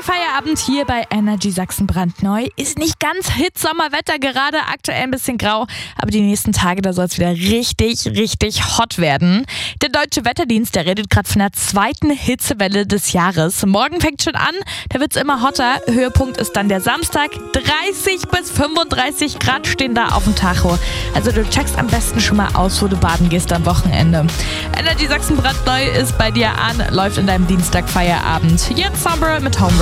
Feierabend hier bei Energy Sachsen brandneu. Ist nicht ganz Hit-Sommerwetter gerade, aktuell ein bisschen grau, aber die nächsten Tage, da soll es wieder richtig, richtig hot werden. Der Deutsche Wetterdienst, der redet gerade von der zweiten Hitzewelle des Jahres. Morgen fängt schon an, da wird es immer hotter. Höhepunkt ist dann der Samstag. 30 bis 35 Grad stehen da auf dem Tacho. Also du checkst am besten schon mal aus, wo du baden gehst am Wochenende. Energy Sachsen brandneu ist bei dir an, läuft in deinem Dienstag Feierabend. Jetzt Summer mit Home.